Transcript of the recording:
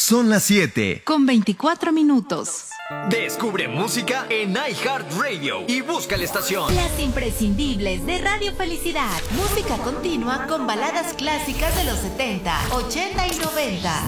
Son las 7 con 24 minutos. Descubre música en iHeartRadio y busca la estación. Las imprescindibles de Radio Felicidad. Música continua con baladas clásicas de los 70, 80 y 90.